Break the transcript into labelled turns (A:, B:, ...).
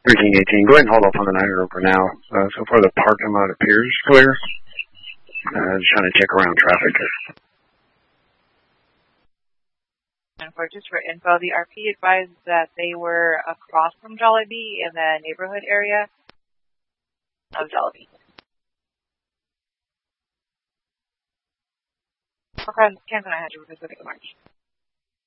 A: 18, go ahead and hold off on the Niagara for now. So far the parking lot appears clear. Just trying to check around traffic.
B: And for just for info, the RP advised that they were across from Jollibee in the neighborhood area of Jollibee. Okay, Ken, I had you with this March.